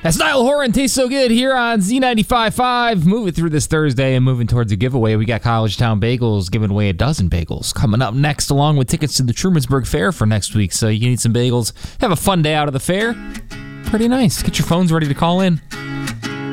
That's Niall Horan, Tastes So Good here on Z95.5. Moving through this Thursday and moving towards a giveaway. We got College Town Bagels giving away a dozen bagels coming up next, along with tickets to the Trumansburg Fair for next week. So you need some bagels. Have a fun day out of the fair. Pretty nice. Get your phones ready to call in.